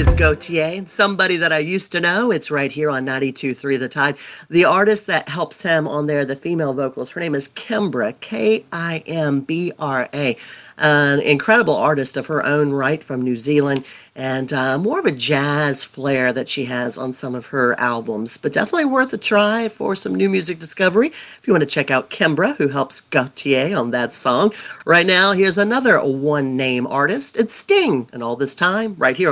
is Gautier, and somebody that I used to know. It's right here on 92.3 The Tide. The artist that helps him on there, the female vocals, her name is Kimbra, Kimbra. An incredible artist of her own right from New Zealand, and more of a jazz flair that she has on some of her albums. But definitely worth a try for some new music discovery if you want to check out Kimbra, who helps Gautier on that song. Right now, here's another one name artist. It's Sting, and all this time right here